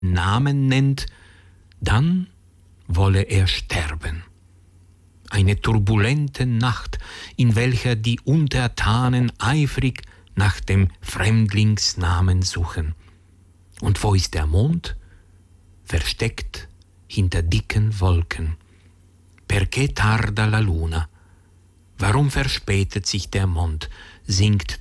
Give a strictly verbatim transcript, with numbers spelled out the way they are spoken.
Namen nennt, dann wolle er sterben. Eine turbulente Nacht, in welcher die Untertanen eifrig nach dem Fremdlingsnamen suchen. Und wo ist der Mond? Versteckt hinter dicken Wolken. Perché tarda la luna? Warum verspätet sich der Mond? Singt